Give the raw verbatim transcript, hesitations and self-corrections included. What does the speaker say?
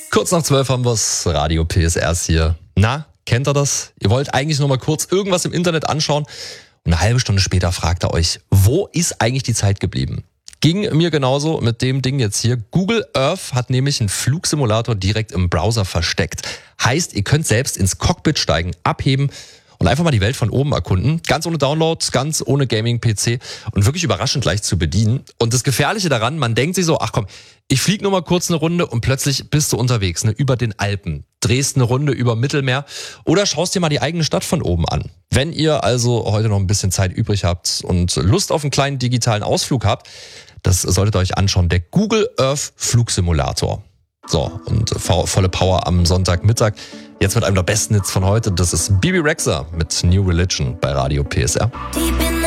Kurz nach zwölf haben wir's, Radio P S R hier. Na, kennt ihr das? Ihr wollt eigentlich nur mal kurz irgendwas im Internet anschauen und eine halbe Stunde später fragt ihr euch, wo ist eigentlich die Zeit geblieben? Ging mir genauso mit dem Ding jetzt hier. Google Earth hat nämlich einen Flugsimulator direkt im Browser versteckt. Heißt, ihr könnt selbst ins Cockpit steigen, abheben und einfach mal die Welt von oben erkunden. Ganz ohne Download, ganz ohne Gaming-P C und wirklich überraschend leicht zu bedienen. Und das Gefährliche daran, man denkt sich so, ach komm, ich fliege nur mal kurz eine Runde und plötzlich bist du unterwegs, ne, über den Alpen, drehst eine Runde über Mittelmeer oder schaust dir mal die eigene Stadt von oben an. Wenn ihr also heute noch ein bisschen Zeit übrig habt und Lust auf einen kleinen digitalen Ausflug habt, das solltet ihr euch anschauen, der Google Earth Flugsimulator. So, und volle Power am Sonntagmittag. Jetzt mit einem der besten Hits von heute, das ist Bibi Rexha mit New Religion bei Radio P S R.